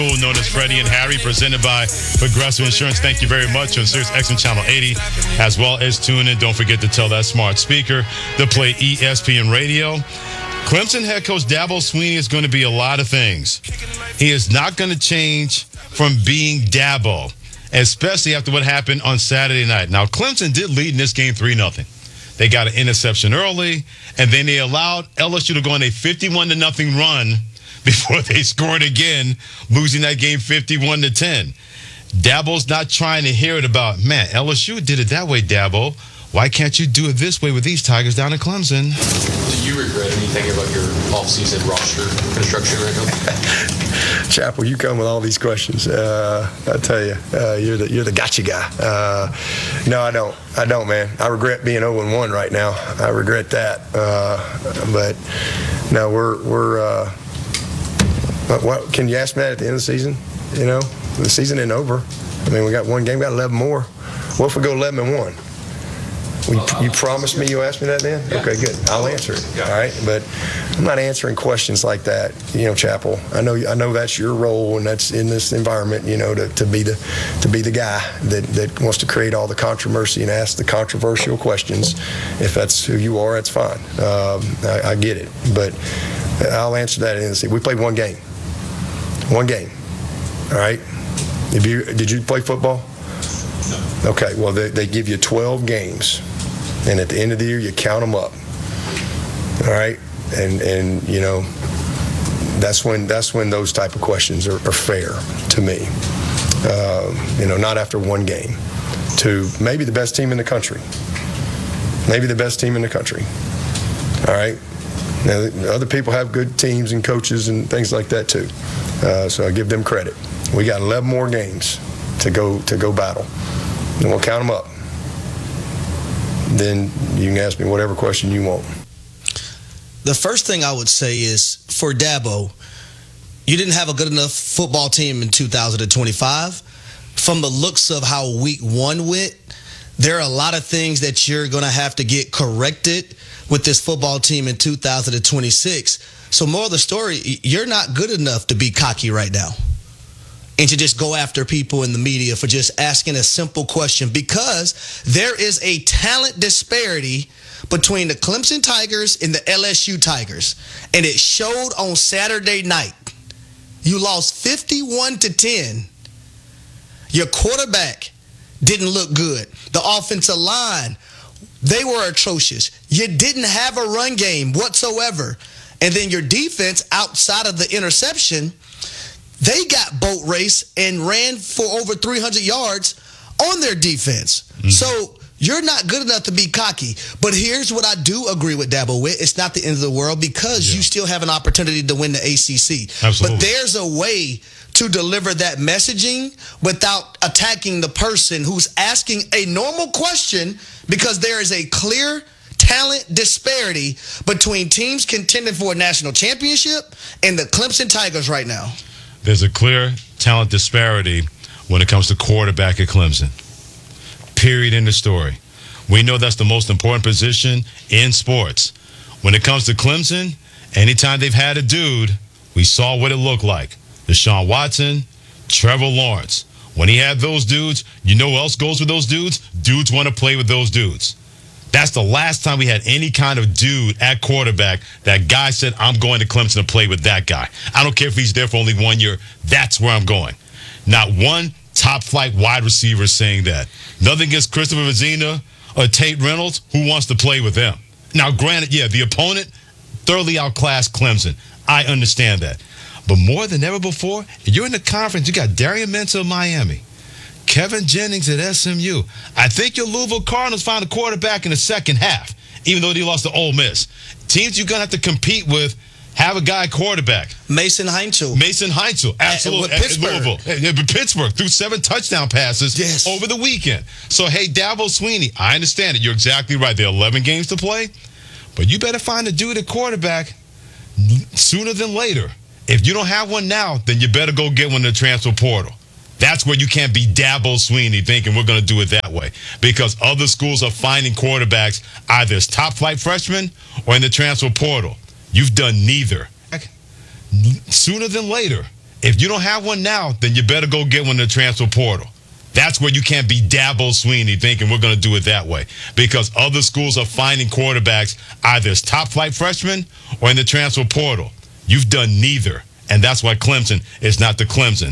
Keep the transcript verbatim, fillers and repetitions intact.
Known as Freddie and Harry, presented by Progressive Insurance. Thank you very much on Sirius X M Channel eighty, as well as tune in. Don't forget to tell that smart speaker to play E S P N Radio. Clemson head coach Dabo Swinney is going to be a lot of things. He is not going to change from being Dabo, especially after what happened on Saturday night. Now, Clemson did lead in this game three nothing. They got an interception early, and then they allowed L S U to go on a fifty-one to nothing run before they scored again, losing that game fifty-one to ten. Dabo's not trying to hear it about, man, L S U did it that way, Dabo. Why can't you do it this way with these Tigers down in Clemson? Do you regret anything about your offseason roster construction right now? Chappell, you come with all these questions. Uh, I tell you, uh, you're the you're the gotcha guy. Uh, no, I don't. I don't, man. I regret being oh and one right now. I regret that. Uh, but no, we're we're. Uh, what, what, can you ask me that at the end of the season? You know, the season ain't over. I mean, we got one game, got eleven more. What if we go eleven and one? You, you promised me you asked me that then? Okay, good. I'll answer it. All right, but I'm not answering questions like that, you know, Chappell. I know I know that's your role, and that's in this environment, you know, to, to be the to be the guy that, that wants to create all the controversy and ask the controversial questions. If that's who you are, that's fine. Um, I, I get it, but I'll answer that in the season. We played one game. One game. All right. Have you, did you play football? No. Okay. Well, they, they give you twelve games. And at the end of the year, you count them up. All right, and and you know, that's when that's when those type of questions are, are fair to me. Uh, you know, not after one game. To maybe the best team in the country. Maybe the best team in the country. All right. Now, other people have good teams and coaches and things like that too. Uh, so I give them credit. We got eleven more games to go to go battle, and we'll count them up. Then you can ask me whatever question you want. The first thing I would say is, for Dabo, you didn't have a good enough football team in two thousand twenty-five. From the looks of how week one went, there are a lot of things that you're going to have to get corrected with this football team in two thousand twenty-six. So more of the story, you're not good enough to be cocky right now and to just go after people in the media for just asking a simple question, because there is a talent disparity between the Clemson Tigers and the L S U Tigers, and it showed on Saturday night. You lost fifty-one to ten. Your quarterback didn't look good. The offensive line, they were atrocious. You didn't have a run game whatsoever. And then your defense, outside of the interception, they got boat race and ran for over three hundred yards on their defense. Mm-hmm. So you're not good enough to be cocky. But here's what I do agree with Dabo with. It's not the end of the world, because yeah. you still have an opportunity to win the A C C. Absolutely. But there's a way to deliver that messaging without attacking the person who's asking a normal question, because there is a clear talent disparity between teams contending for a national championship and the Clemson Tigers right now. There's a clear talent disparity when it comes to quarterback at Clemson. Period in the story. We know that's the most important position in sports. When it comes to Clemson, anytime they've had a dude, we saw what it looked like. Deshaun Watson, Trevor Lawrence. When he had those dudes, you know who else goes with those dudes? Dudes want to play with those dudes. That's the last time we had any kind of dude at quarterback that guy said, I'm going to Clemson to play with that guy. I don't care if he's there for only one year. That's where I'm going. Not one top-flight wide receiver saying that. Nothing against Christopher Mazzina or Tate Reynolds, who wants to play with them. Now, granted, yeah, the opponent thoroughly outclassed Clemson. I understand that. But more than ever before, you're in the conference. You got Darian Minter of Miami, Kevin Jennings at S M U. I think your Louisville Cardinals found a quarterback in the second half, even though they lost to Ole Miss. Teams you're going to have to compete with have a guy quarterback. Mason Heinzel. Mason Heinzel, absolutely. At, Pittsburgh. Louisville. At Pittsburgh threw seven touchdown passes yes. over the weekend. So, hey, Dabo Swinney, I understand it. You're exactly right. There are eleven games to play, but you better find a dude at quarterback sooner than later. If you don't have one now, then you better go get one in the transfer portal. That's where you can't be Dabo Swinney thinking we're going to do it that way, because other schools are finding quarterbacks either as top-flight freshmen or in the transfer portal. You've done neither. Sooner than later. If you don't have one now, then you better go get one in the transfer portal. That's where you can't be Dabo Swinney thinking we're going to do it that way, because other schools are finding quarterbacks either as top flight freshmen or in the transfer portal. You've done neither, and that's why Clemson is not the Clemson